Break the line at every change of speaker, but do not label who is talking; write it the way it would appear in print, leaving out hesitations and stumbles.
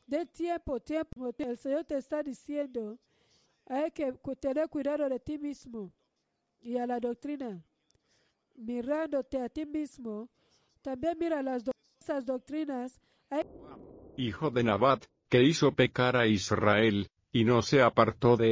De tiempo, el Señor te está diciendo, hay que tener cuidado de ti mismo y a la doctrina. Mirándote a ti mismo, también mira esas doctrinas.
Hijo de Nabat, que hizo pecar a Israel, y no se apartó de